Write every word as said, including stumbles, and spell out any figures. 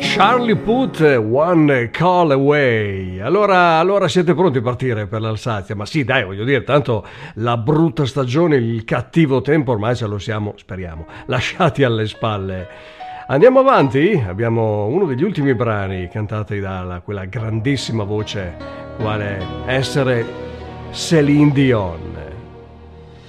Charlie Puth, One Call Away. Allora, allora siete pronti a partire per l'Alsazia? Ma sì, dai, voglio dire, tanto la brutta stagione, il cattivo tempo ormai ce lo siamo, speriamo, lasciati alle spalle. Andiamo avanti, abbiamo uno degli ultimi brani cantati da quella grandissima voce quale essere Céline Dion.